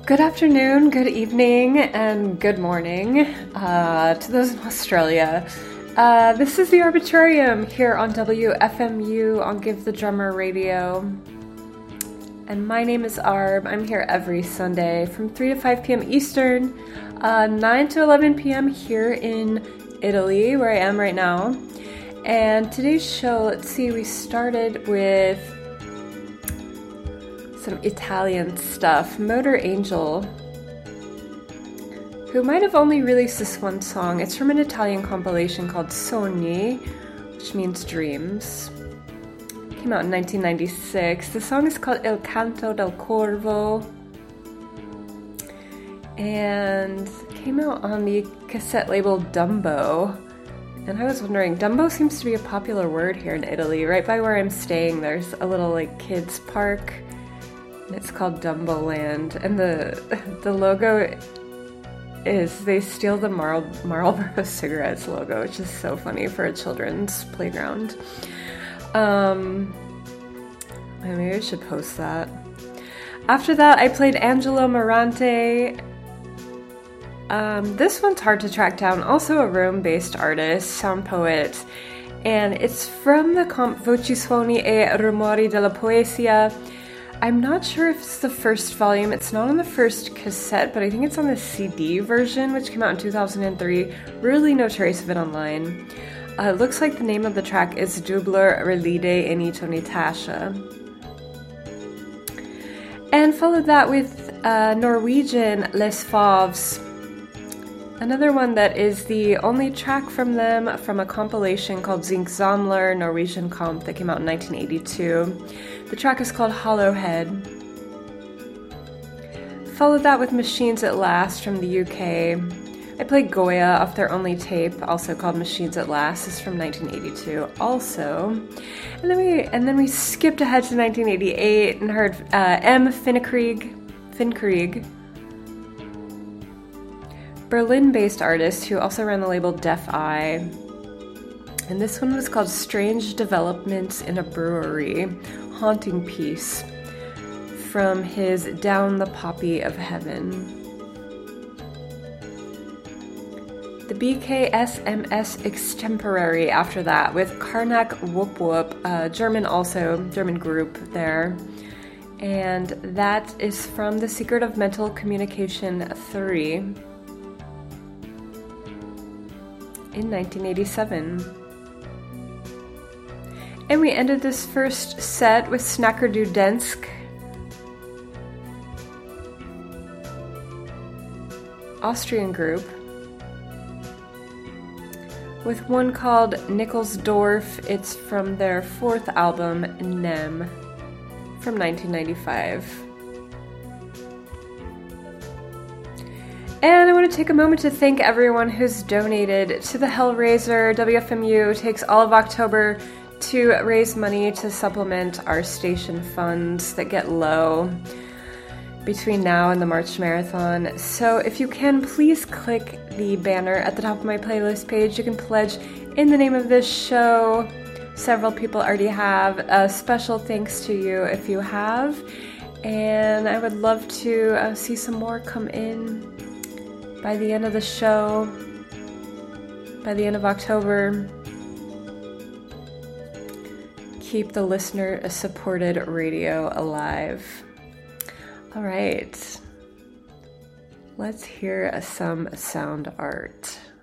Good afternoon, good evening, and good morning to those in Australia. This is the Arbitrarium here on WFMU on Give the Drummer Radio. And my name is Arb. I'm here every Sunday from 3 to 5 p.m. Eastern, 9 to 11 p.m. here in Italy, where I am right now. And today's show, let's see, we started with some Italian stuff. Motor Angel, who might have only released this one song. It's from an Italian compilation called Sogni, which means dreams. It came out in 1996. The song is called Il Canto del Corvo and came out on the cassette label Dumbo. And I was wondering, Dumbo seems to be a popular word here in Italy. Right by where I'm staying, there's a little kids park. It's called Dumbo Land, and the logo is, they steal the Marlboro cigarettes logo, which is so funny for a children's playground. Maybe I should post that. After that, I played Angelo Morante. This one's hard to track down, also a Rome-based artist, sound poet, and it's from the comp Voci, Suoni e Rumori della Poesia. I'm not sure if it's the first volume. It's not on the first cassette, but I think it's on the CD version, which came out in 2003. Really no trace of it online. It looks like the name of the track is Dubler Relide Inito Natasha. And followed that with Norwegian Les Favs. Another one that is the only track from them from a compilation called Zinksamler Norwegian Comp that came out in 1982. The track is called Hollow Head. Followed that with Machines at Last from the UK. I played Goya off their only tape, also called Machines at Last. It's from 1982 also. And then we skipped ahead to 1988 and heard M. Finkrieg, Berlin-based artist who also ran the label Def Eye. And this one was called Strange Developments in a Brewery, Haunting Piece, from his Down the Poppy of Heaven. The BKSMS Extemporary after that with Karnak Whoop Whoop, German group there. And that is from The Secret of Mental Communication 3 in 1987. And we ended this first set with Snakker du Dansk, Austrian group, with one called Nickelsdorf. It's from their fourth album, Nem, from 1995. And I want to take a moment to thank everyone who's donated to the Hellraiser. WFMU takes all of October to raise money to supplement our station funds that get low between now and the March Marathon. So if you can, please click the banner at the top of my playlist page. You can pledge in the name of this show. Several people already have. A special thanks to you if you have. And I would love to see some more come in by the end of the show, by the end of October. Keep the listener-supported radio alive. All right, let's hear some sound art.